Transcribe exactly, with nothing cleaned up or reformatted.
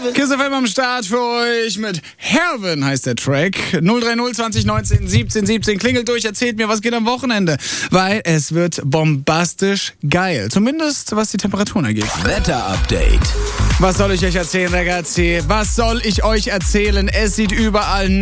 Kiss F M am Start für euch mit Heaven heißt der Track. null drei null zwanzig neunzehn siebzehn siebzehn. Klingelt durch, erzählt mir, was geht am Wochenende. Weil es wird bombastisch geil. Zumindest, was die Temperaturen angeht. Wetter-Update. Was soll ich euch erzählen, ragazzi? Was soll ich euch erzählen? Es sieht überall